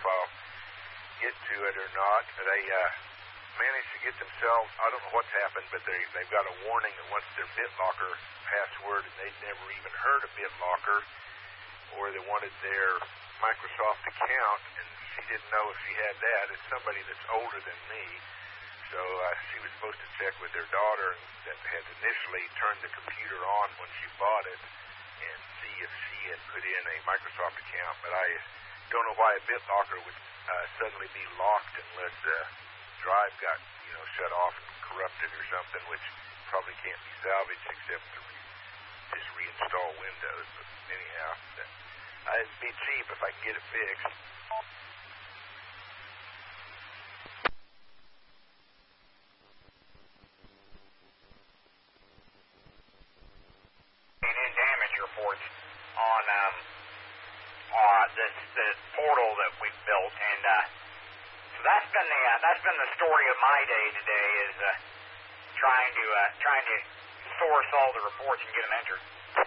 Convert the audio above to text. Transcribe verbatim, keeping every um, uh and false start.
if I'll get to it or not. But they uh, managed to get themselves, I don't know what's happened, but they, they've got a warning that once their BitLocker password, and they'd never even heard of BitLocker, or they wanted their Microsoft account, and she didn't know if she had that. It's somebody that's older than me. So uh, she was supposed to check with their daughter that had initially turned the computer on when she bought it and see if she had put in a Microsoft account. But I don't know why a BitLocker would uh, suddenly be locked unless the drive got, you know, shut off and corrupted or something, which probably can't be salvaged except to re- just reinstall Windows. But anyhow, that, uh, it'd be cheap if I can get it fixed. Reports on um, uh, this, this portal that we've built, and uh, so that's been the uh, that's been the story of my day today, is uh, trying to uh, trying to source all the reports and get them entered.